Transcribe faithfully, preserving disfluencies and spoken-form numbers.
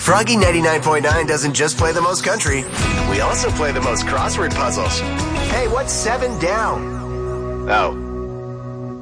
Froggy ninety-nine point nine doesn't just play the most country. We also play the most crossword puzzles. Hey, what's seven down? Oh,